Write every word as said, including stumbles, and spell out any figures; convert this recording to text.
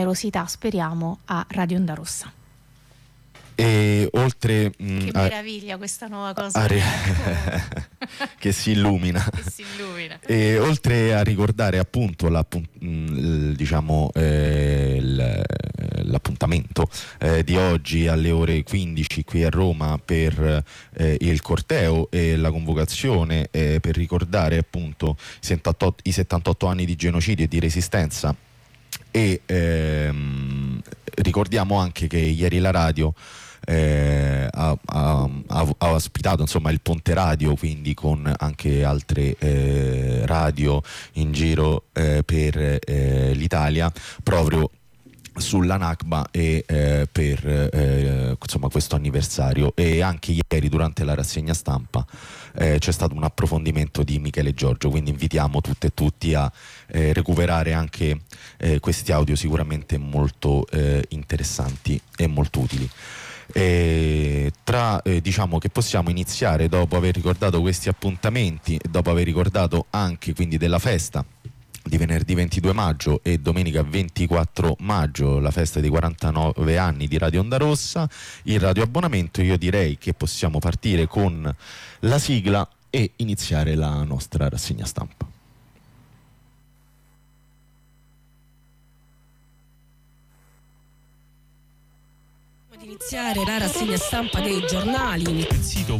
generosità, speriamo, a Radio Onda Rossa. E oltre mh, che meraviglia a, questa nuova cosa a, che, che si illumina, che si illumina. E oltre a ricordare appunto mh, diciamo eh, l'appuntamento eh, di oggi alle ore quindici qui a Roma per eh, il corteo e la convocazione eh, per ricordare appunto settantotto, i settantotto anni di genocidio e di resistenza, e ehm, ricordiamo anche che ieri la radio Eh, ha, ha, ha ospitato insomma il Ponte Radio, quindi con anche altre eh, radio in giro eh, per eh, l'Italia, proprio sulla Nakba e eh, per eh, insomma questo anniversario. E anche ieri durante la rassegna stampa eh, c'è stato un approfondimento di Michele Giorgio, quindi invitiamo tutte e tutti a eh, recuperare anche eh, questi audio sicuramente molto eh, interessanti e molto utili. E tra eh, diciamo che possiamo iniziare, dopo aver ricordato questi appuntamenti, dopo aver ricordato anche quindi della festa di venerdì ventidue maggio e domenica ventiquattro maggio, la festa dei quarantanove anni di Radio Onda Rossa, il radioabbonamento, io direi che possiamo partire con la sigla e iniziare la nostra rassegna stampa. Iniziare la rassegna stampa dei giornali. Il sito